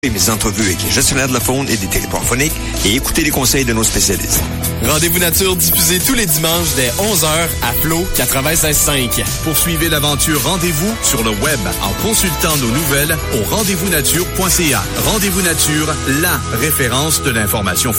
mes entrevues avec les gestionnaires de la faune et des territoires fauniques et écoutez les conseils de nos spécialistes. Rendez-vous nature diffusé tous les dimanches dès 11h à Flo 96.5. Poursuivez l'aventure Rendez-vous sur le web en consultant nos nouvelles au rendez-vous-nature.ca. Rendez-vous Nature, la référence de l'information faunique.